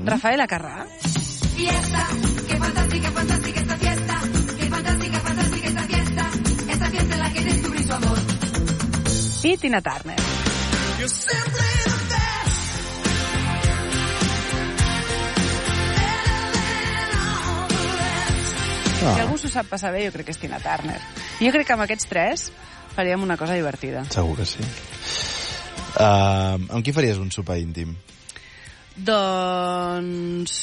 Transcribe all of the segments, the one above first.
Rafael Acarrà. Fiesta, qué fantástica, fantástica esta fiesta. Qué fantástica, fantástica esta fiesta. Esta fiesta en la que descubrí su amor. I Tina Turner. Si algú s'ho sap passar bé, jo crec que és Tina Turner. Jo crec que amb aquests tres faríem una cosa divertida. Segur que sí. Amb qui faries un sopar íntim? Doncs...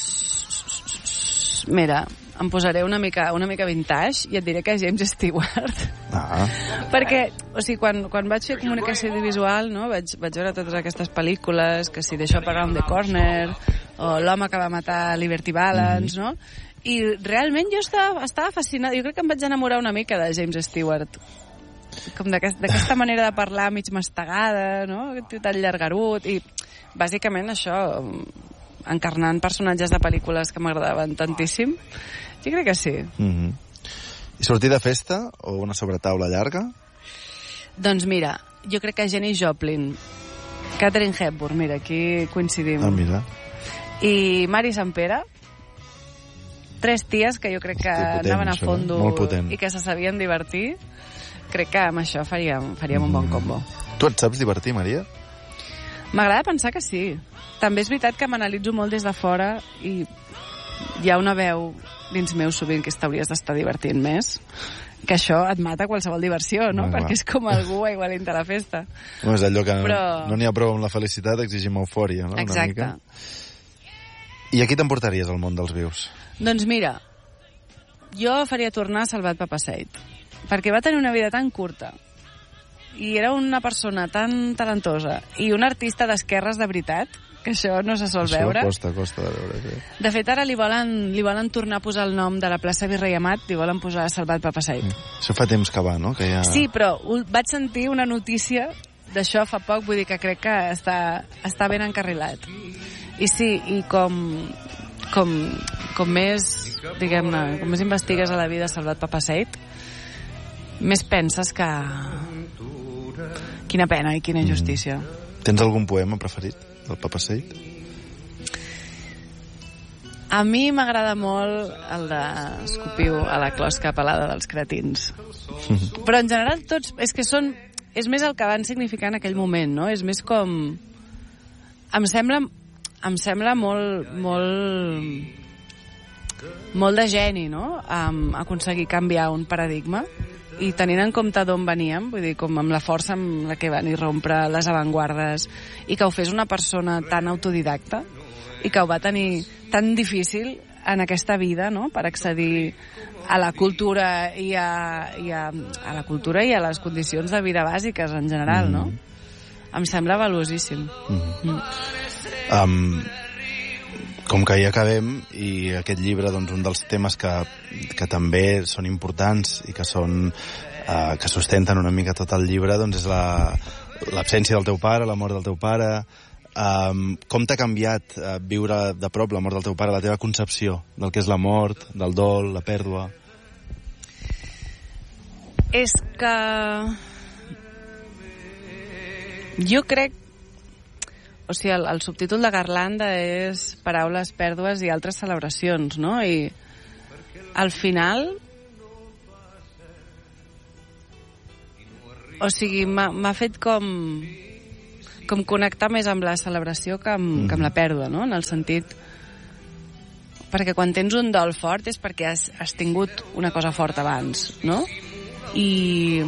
Mira, em posaré una mica vintage i et diré que és James Stewart. Perquè, o sigui, quan vaig fer comunicació audiovisual, no, vaig veure totes aquestes pel·lícules, que si The Shop Around the Corner, o L'home que va matar Liberty Balance, no? I realment jo estava fascinada. Jo crec que em vaig enamorar una mica de James Stewart. Com d'aquesta manera de parlar mig mastegada, no? Tan llargarut. I bàsicament això, encarnant personatges de pel·lícules que m'agradaven tantíssim. Jo crec que sí. I sortir de festa o una sobretaula llarga? Doncs mira, jo crec que Jenny Joplin, Katharine Hepburn, mira, aquí coincidim. Mira. I Mari Sampere, tres ties que jo crec que anaven a fondo i que se sabien divertir. Crec que amb això faríem un bon combo. Tu et saps divertir, Maria? M'agrada pensar que sí. També és veritat que m'analitzo molt des de fora i hi ha una veu dins meu sovint que t'hauries d'estar divertint més, que això et mata qualsevol diversió, no? Perquè és com algú aigualint a la festa. No, és allò que no n'hi ha prou amb la felicitat, exigim eufòria, no? Exacte. I a qui t'emportaries al món dels vius? Doncs mira, jo faria tornar a Salvat Papasseit, perquè va tenir una vida tan curta i era una persona tan talentosa i un artista d'esquerres de veritat, que això no se sol veure. Això costa de veure, sí. De fet, ara li volen tornar a posar el nom de la plaça Virrei Amat, li volen posar Salvat Papasseit. Això fa temps que va, no? Que ja... Sí, però vaig sentir una notícia d'això fa poc, vull dir que crec que està ben encarrilat. I sí, i com més, diguem-ne, com més investigues a la vida Salvat Papasseit, més penses que... Quina pena i quina injustícia. Tens algun poema preferit del Papasseit? A mi m'agrada molt el d'Escopiu a la closca pelada dels cretins. Però en general tots... És més el que van significar en aquell moment, no? És més com... Em sembla molt de geni, no? Aconseguir canviar un paradigma i tenint en compte d'on veníem, vull dir, com amb la força amb la que van irrompre les avantguardes i que ho fes una persona tan autodidacta i que ho va tenir tan difícil en aquesta vida, no?, per accedir a la cultura i a la cultura i a les condicions de vida bàsiques en general, no? Em sembla valuosíssim. Com que ja acabem, i aquest llibre, doncs, un dels temes que també són importants i que que sustenten una mica tot el llibre, doncs és l'absència del teu pare, la mort del teu pare. Com t'ha canviat viure de prop la mort del teu pare, la teva concepció del que és la mort, del dol, la pèrdua? És que... Jo crec... O sigui, el subtítol de Garlanda és Paraules, pèrdues i altres celebracions, no? I al final... O sigui, m'ha fet com connectar més amb la celebració que amb la pèrdua, no? En el sentit... Perquè quan tens un dol fort és perquè has tingut una cosa forta abans, no? I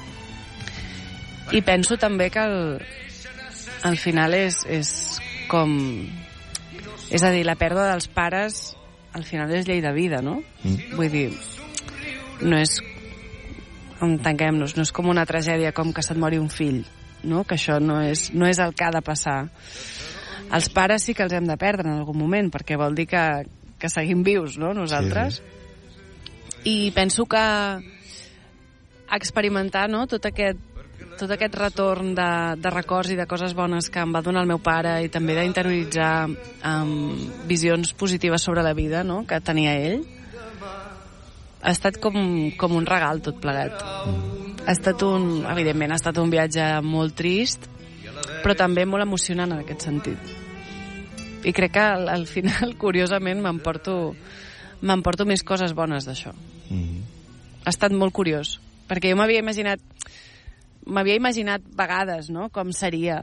penso també que al final és com... És a dir, la pèrdua dels pares al final és llei de vida, no? Vull dir, no és... Entenguem-nos, no és com una tragèdia com que se't mori un fill, no? Que això no és el que ha de passar. Els pares sí que els hem de perdre en algun moment, perquè vol dir que seguim vius, no?, nosaltres. Sí. I penso que experimentar, no?, tot aquest retorn de records i de coses bones que em va donar el meu pare i també d'interioritzar visions positives sobre la vida, no?, que tenia ell, ha estat com un regal tot plegat. Evidentment ha estat un viatge molt trist, però també molt emocionant en aquest sentit. I crec que al final, curiosament, m'emporto més coses bones d'això. Ha estat molt curiós, perquè jo m'havia imaginat vegades, no?, com seria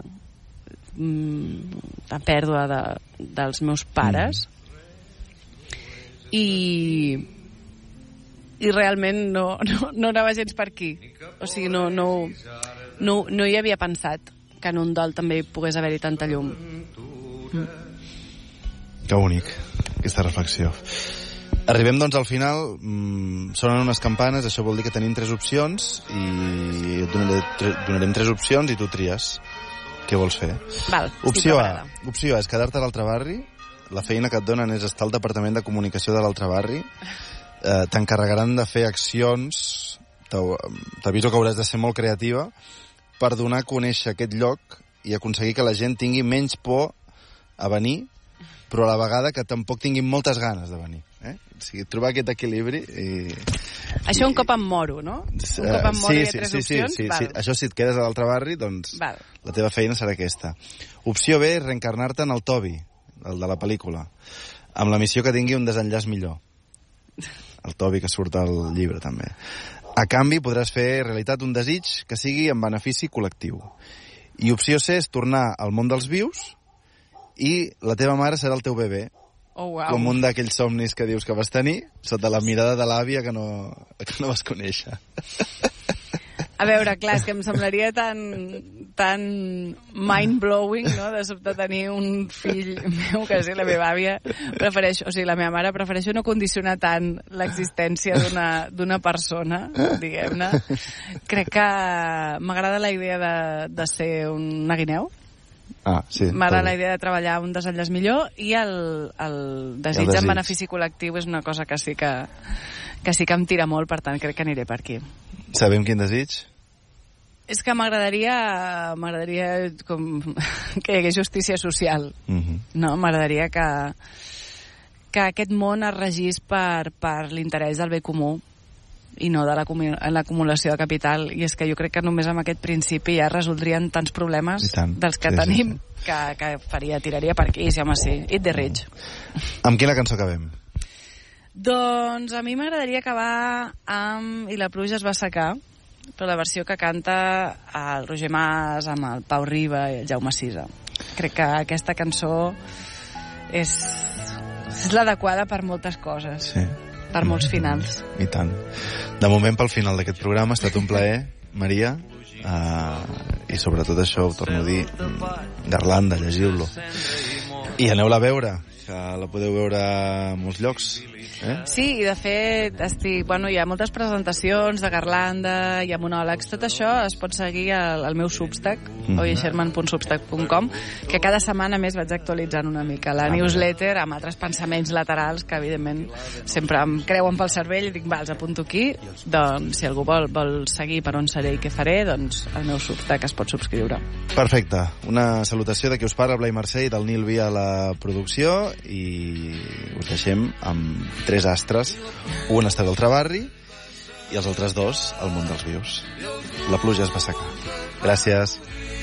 la pèrdua dels meus pares, i realment no anava gens per aquí. O sigui, no hi havia pensat que en un dol també pogués haver-hi tanta llum. Que bonic, aquesta reflexió. Arribem, doncs, al final. Sonen unes campanes, això vol dir que tenim 3 opcions, i et donarem 3 opcions i tu tries. Què vols fer? Val, Opció A. Opció A és quedar-te a l'altre barri. La feina que et donen és estar al departament de comunicació de l'altre barri. T'encarregaran de fer accions. T'aviso que hauràs de ser molt creativa per donar a conèixer aquest lloc i aconseguir que la gent tingui menys por a venir, però a la vegada que tampoc tinguin moltes ganes de venir. O sigui, trobar aquest equilibri. Això un cop em moro, no? Un cop em moro hi ha 3 opcions? Sí. Això, si et quedes a l'altre barri, doncs la teva feina serà aquesta. Opció B és reencarnar-te en el Toby, el de la pel·lícula, amb la missió que tingui un desenllaç millor. El Toby que surt al llibre, també. A canvi, podràs fer realitat un desig que sigui en benefici col·lectiu. I opció C és tornar al món dels vius i la teva mare serà el teu bebè. Oh, wow. Com un d'aquells somnis que dius que vas tenir sota la mirada de l'àvia que no vas conèixer. A veure, clar, és que em semblaria tan mind-blowing, no?, de sobte tenir un fill meu, que sí, la meva àvia prefereixo, o sigui, la meva mare prefereixo no condicionar tant l'existència d'una persona, diguem-ne. Crec que m'agrada la idea de ser una guineu. Sí, m'agrada la idea de treballar un desenllaç millor, i el desig en benefici col·lectiu és una cosa que sí que em tira molt, per tant crec que aniré per aquí. Sabem quin desig? És que m'agradaria com que hi hagués justícia social. No? M'agradaria que aquest món es regís per l'interès del bé comú i no de l'acumulació de capital. I és que jo crec que només amb aquest principi ja resoldrien tants problemes dels que tenim, que tiraria per aquí. Sí, home, sí. Eat the rich. Amb quina cançó acabem? Doncs a mi m'agradaria acabar amb I la pluja es va assecar, però la versió que canta el Roger Mas amb el Pau Riba i el Jaume Sisa. Crec que aquesta cançó és l'adequada per moltes coses. Sí. Per molts finals. I tant. De moment, pel final d'aquest programa, ha estat un plaer, Maria, i sobretot això, ho torno a dir, Garlanda, llegiu-lo. I aneu-la a veure, que la podeu veure a molts llocs. Sí, i de fet hi ha moltes presentacions de Garlanda, hi ha monòlegs, tot això es pot seguir al meu Substack, oiesherman.substack.com, que cada setmana més vaig actualitzant una mica la newsletter amb altres pensaments laterals que evidentment sempre em creuen pel cervell i dic, els apunto aquí. Doncs si algú vol seguir per on seré i què faré, doncs al meu Substack es pot subscriure. Perfecte, una salutació de qui us parla, Blai Mercè, i del Nil Via a la producció, i us deixem amb 3 astres, un està a l'altre barri i els altres 2 al món dels vius. La pluja es va assecar. Gràcies.